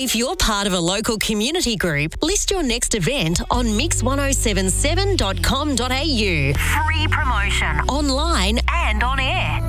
If you're part of a local community group, list your next event on mix1077.com.au. Free promotion, online and on air.